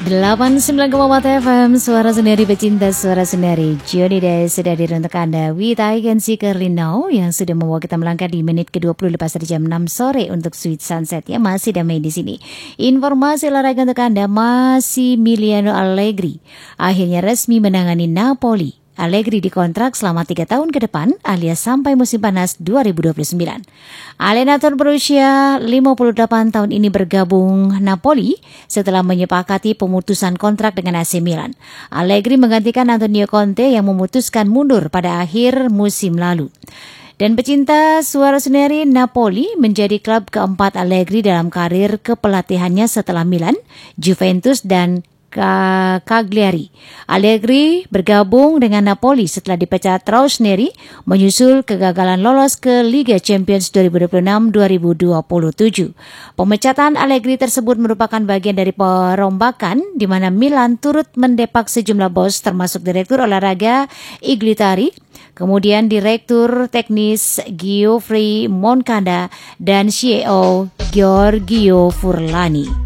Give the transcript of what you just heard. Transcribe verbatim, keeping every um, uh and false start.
delapan puluh sembilan koma empat F M, suara sendiri pecinta suara sendiri. Johnny Day sudah hadir untuk Anda. With I Can See Clearly Now yang sudah membawa kita melangkah di menit ke dua puluh lepas dari jam enam sore untuk Sweet Sunset ya, masih damai di sini. Informasi olahraga untuk Anda, Massimiliano Allegri akhirnya resmi menangani Napoli. Allegri dikontrak selama tiga tahun ke depan alias sampai musim panas dua ribu dua puluh sembilan. Allenathan berusia lima puluh delapan tahun ini bergabung Napoli setelah menyepakati pemutusan kontrak dengan A C Milan. Allegri menggantikan Antonio Conte yang memutuskan mundur pada akhir musim lalu. Dan pecinta suara sendiri, Napoli menjadi klub keempat Allegri dalam karir kepelatihannya setelah Milan, Juventus dan Cagliari. Allegri bergabung dengan Napoli setelah dipecat Rossoneri menyusul kegagalan lolos ke Liga Champions dua ribu dua puluh enam dua ribu dua puluh tujuh. Pemecatan Allegri tersebut merupakan bagian dari perombakan di mana Milan turut mendepak sejumlah bos termasuk Direktur Olahraga Iglitari, kemudian Direktur Teknis Giuseppe Moncada dan C E O Giorgio Furlani.